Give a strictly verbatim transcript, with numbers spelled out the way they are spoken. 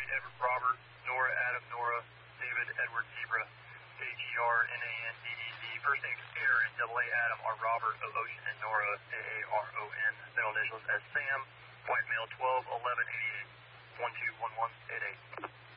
Edward, Robert, Nora, Adam, Nora, David, Edward, Zebra, A G R, N A N, D D Z. First names Aaron, double A Adam, R Robert, O Ocean, and Nora, A A R O N. Middle initials as Sam. White male, twelve eleven eighty-eight, one two one one eight eight.